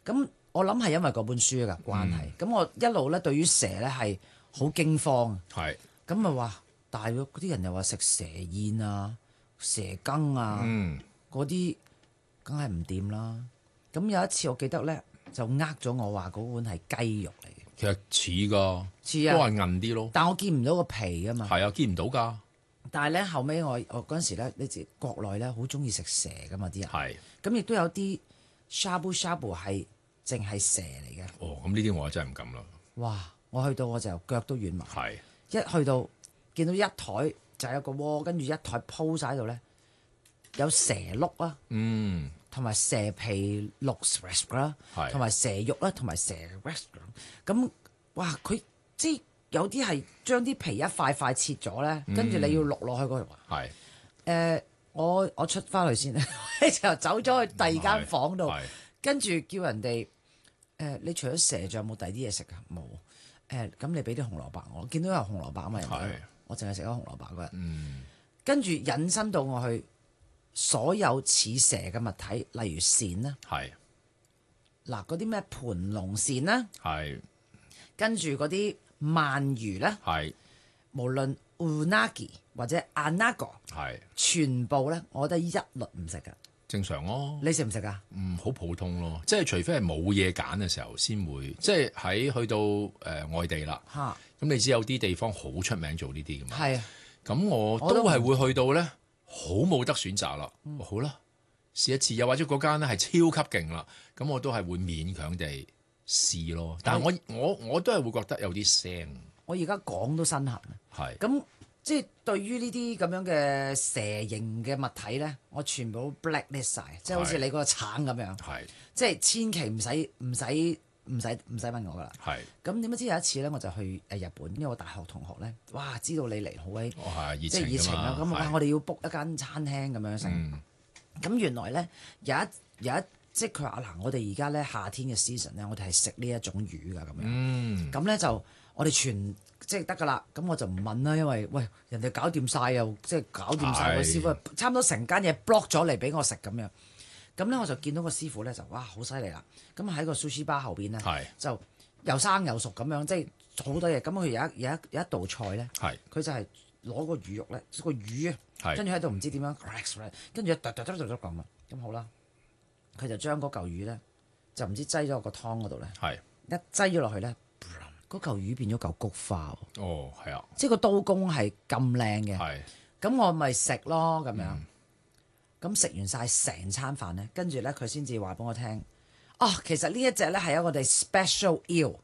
咁我諗係因為嗰本書嘅關係，咁我一路咧對於蛇咧係好驚慌。 係咁咪話，但係嗰啲人又話食蛇宴啊、蛇羹啊嗰啲，梗係唔掂啦。咁有一次我記得咧，就咗我話嗰碗係雞肉嚟嘅， 其實似㗎， 似啊， 都係韌啲咯。 但我見唔到個皮啊嘛。 係啊，見唔到㗎。 但係咧後尾我嗰陣時咧，你知國內咧好中意食蛇噶嘛啲人， 係咁亦都有啲 shabu shabu 係淨係蛇嚟嘅。 哦，咁呢啲我真係唔敢啦。 哇！我去到我就腳都軟埋。 係一去到見到一台就有個鍋，跟住一台鋪晒喺度咧，有蛇碌啊，同埋蛇皮碌啦， 係同埋蛇肉啦，同埋蛇 rest 咁。哇！佢即係有啲係將啲皮一塊塊切咗咧，跟住你要碌落去嗰度。 係我出翻去先，就走咗去第二間房度，跟住叫人哋你除咗蛇仲有冇第二啲嘢食啊？冇。咁你俾啲紅蘿蔔我，見到有紅蘿蔔啊嘛，我淨係食咗紅蘿蔔嗰日。跟住引申到我去所有似蛇嘅物體，例如鱔啦，嗱嗰啲咩盤龍鱔啦，跟住嗰啲鰻魚啦，無論 unagi 或者 anago，全部咧我覺得一律唔食噶。 正常咯。 你食唔食啊？ 好普通咯，即係除非係冇嘢揀嘅時候先會，即係喺去到外地啦。咁你知有啲地方好出名做呢啲㗎嘛？ 係啊。 咁我都係會去到咧，好冇得選擇啦。好啦，試一次，又或者嗰間咧係超級勁啦，咁我都係會勉強地試咯。但係我都係會覺得有啲腥。 我而家講都身痕。 係。 咁即係對於呢啲咁樣嘅蛇形嘅物體咧，我全部 blacklist 晒，即係好似你嗰個橙咁樣。即係千祈唔使問我噶啦。咁點不知有一次咧，我就去日本，因為我大學同學咧，哇，知道你嚟好鬼即係熱情啦。咁我哋要 book 一間餐廳咁樣成。咁原來咧有一即係佢話嗱，我哋而家咧夏天嘅 season 咧，我哋係食呢一種魚㗎咁樣。咁咧就我哋全即係得㗎啦。咁我就唔問啦，因為喂人哋搞掂晒又即係搞掂晒個師傅，差唔多成間嘢 block 咗嚟俾我食咁樣。咁咧我就見到個師傅咧就哇好犀利啦！咁喺個 sushi bar 後邊咧就又生又熟咁樣，即係好多嘢。咁佢有一道菜咧，佢就係攞個魚肉咧，個魚啊，跟住喺度唔知點樣，跟住一剁咁啊。咁好啦，佢就將嗰嚿魚咧就唔知擠咗個湯嗰度咧，一擠咗落去咧，嗰嚿魚變咗嚿菊花喎。 哦，係啊， 即係個刀工係咁靚嘅。咁我咪食咯咁樣。咁食完晒成餐飯咧，跟住咧佢先至話俾我聽，其實呢一隻咧係我哋 special eel。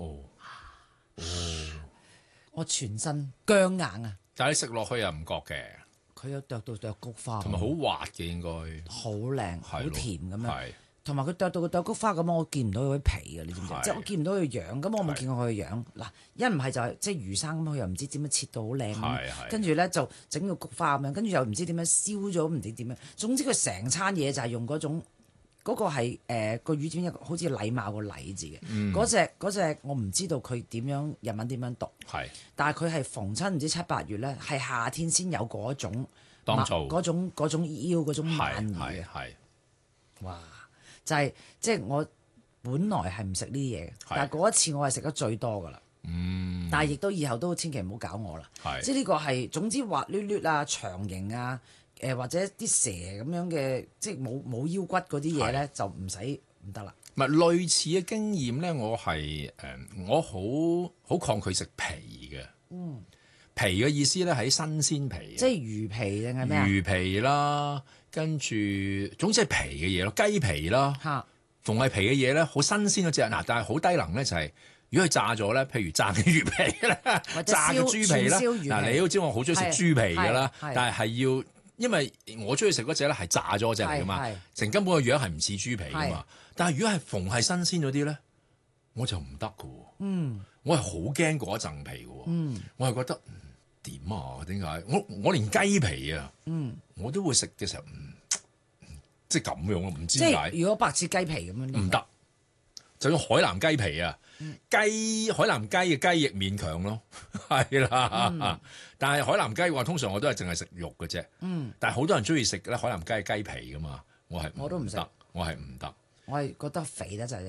我全身僵硬啊！ 但係你食落去又唔覺嘅。 佢有剁到菊花， 同埋好滑嘅應該。 好靚，好甜咁樣。同埋佢剁到菊花咁，我見唔到佢啲皮嘅，你知唔知？即係我見唔到佢樣，咁我冇見過佢嘅樣。嗱，一唔係就係即係魚生咁，佢又唔知點樣切到好靚，跟住咧就整到菊花咁樣，跟住又唔知點樣燒咗，唔知點樣。總之佢成餐嘢就係用嗰種嗰個係個魚點一個好似禮貌個禮字嘅嗰隻，我唔知道佢點樣日文點樣讀。但係佢係逢親唔知7、8月咧，係夏天先有嗰種當造嗰種腰嗰種鰻魚啊！哇！就係即係我本來係唔食呢啲嘢，但係嗰一次我係食得最多噶啦。但係亦都以後都千祈唔好搞我啦。即係呢個係總之滑捋捋啊、長形啊、或者啲蛇咁樣嘅，即係冇腰骨嗰啲嘢咧，就唔得啦。 唔係類似嘅經驗咧，我係我好抗拒食皮嘅。皮嘅意思咧係新鮮皮， 即係魚皮定係咩啊？ 魚皮啦，跟住總之係皮嘅嘢咯，雞皮啦，逢係皮嘅嘢咧，好新鮮嗰隻嗱，但係好低能咧就係，如果佢炸咗咧，譬如炸嘅魚皮啦，炸嘅豬皮啦，嗱你都知我好中意食豬皮㗎啦，但係要因為我中意食嗰隻咧係炸咗嗰隻嚟㗎嘛，成根本個樣係唔似豬皮㗎嘛，但係如果係逢係新鮮嗰啲咧，我就唔得㗎喎，我係好驚嗰一層皮㗎喎，我係覺得。點啊？點解？我連雞皮啊，我都會食嘅時候，即係咁樣咯，唔知點解。 如果白切雞皮咁樣唔得，就用海南雞皮啊，海南雞嘅雞翼勉強咯，係啦。但係海南雞話通常我都係淨係食肉嘅啫。但係好多人中意食咧海南雞嘅雞皮噶嘛，我都唔食，我係唔得， 我係覺得肥得滯啫。